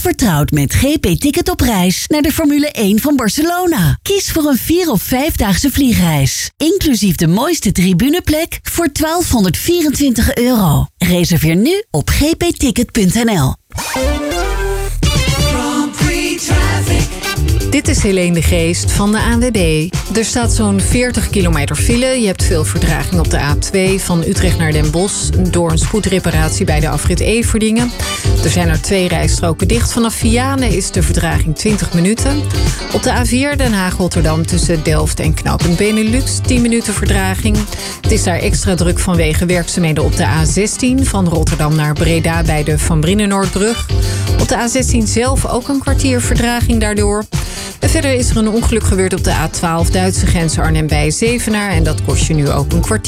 vertrouwd met GP Ticket op reis naar de Formule 1 van Barcelona. Kies voor een 4 of 5-daagse vliegreis. Inclusief de mooiste tribuneplek voor €1224. Reserveer nu op gpticket.nl. Dit is Helene de Geest van de ANWB. Er staat zo'n 40 kilometer file. Je hebt veel vertraging op de A2 van Utrecht naar Den Bosch door een spoedreparatie bij de afrit Everdingen. Er zijn er 2 rijstroken dicht. Vanaf Vianen is de vertraging 20 minuten. Op de A4 Den Haag-Rotterdam tussen Delft en knooppunt Benelux 10 minuten vertraging. Het is daar extra druk vanwege werkzaamheden op de A16 van Rotterdam naar Breda bij de Van Brienenoordbrug. Op de A16 zelf ook een kwartier vertraging daardoor. En verder is er een ongeluk gebeurd op de A12 Duitse grens Arnhem bij Zevenaar en dat kost je nu ook een kwartier.